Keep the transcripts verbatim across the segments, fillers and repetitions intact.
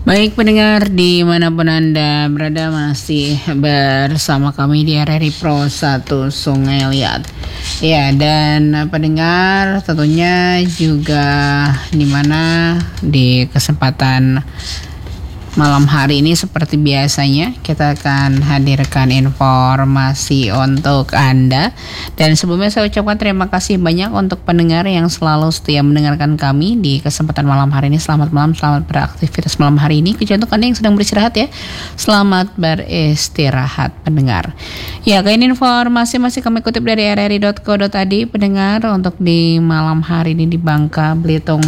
Baik pendengar dimanapun Anda berada, masih bersama kami di R R I Pro satu Sungai Liat. Ya, dan pendengar tentunya juga dimana di kesempatan malam hari ini seperti biasanya kita akan hadirkan informasi untuk Anda. Dan sebelumnya saya ucapkan terima kasih banyak untuk pendengar yang selalu setia mendengarkan kami di kesempatan malam hari ini. Selamat malam, selamat beraktivitas malam hari ini. Kecuali untuk Anda yang sedang beristirahat ya, selamat beristirahat pendengar. Ya, kain informasi masih kami kutip dari r r i dot co dot i d pendengar untuk di malam hari ini di Bangka Belitung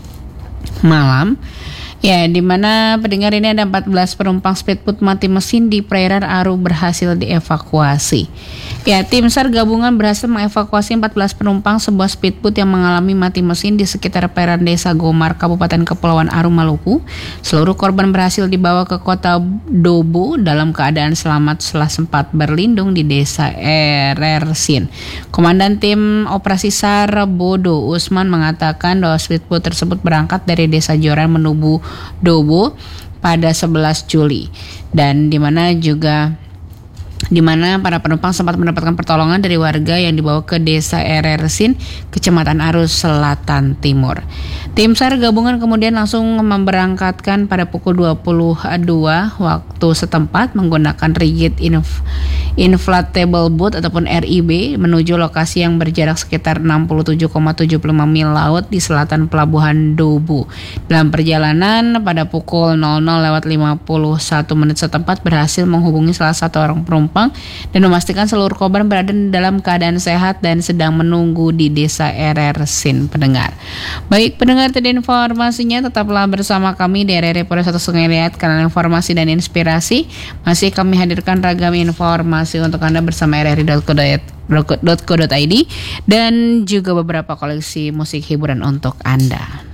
malam. Ya, di mana pendengar ini ada empat belas penumpang speedboat mati mesin di perairan Aru berhasil dievakuasi. Ya, tim SAR gabungan berhasil mengevakuasi empat belas penumpang sebuah speedboat yang mengalami mati mesin di sekitar perairan Desa Gomar, Kabupaten Kepulauan Aru, Maluku. Seluruh korban berhasil dibawa ke kota Dobo dalam keadaan selamat setelah sempat berlindung di Desa Erersin. Komandan tim operasi SAR Bodo Usman mengatakan bahwa speedboat tersebut berangkat dari Desa Joran menuju Dobo pada sebelas Juli, dan di mana juga di mana para penumpang sempat mendapatkan pertolongan dari warga yang dibawa ke Desa Erersin, Kecamatan Arus Selatan Timur. Tim SAR gabungan kemudian langsung memberangkatkan pada pukul dua puluh dua waktu setempat menggunakan rigid inf- inflatable boat ataupun R I B menuju lokasi yang berjarak sekitar enam puluh tujuh koma tujuh lima mil laut di selatan pelabuhan Dobo. Dalam perjalanan pada pukul nol nol lewat lima puluh satu menit setempat berhasil menghubungi salah satu orang penumpang dan memastikan seluruh korban berada dalam keadaan sehat dan sedang menunggu di Desa Erersin pendengar. Baik pendengar, tadi informasinya, tetaplah bersama kami di R R I Pro satu Sungai Liat, kanal informasi dan inspirasi. Masih kami hadirkan ragam informasi untuk Anda bersama r r i dot co dot i d dan juga beberapa koleksi musik hiburan untuk Anda.